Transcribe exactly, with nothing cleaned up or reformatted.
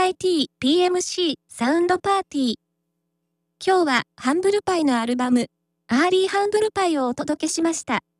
ラエティ ピーエムシー サウンドパーティー。今日はハンブルパイのアルバム、アーリーハンブルパイをお届けしました。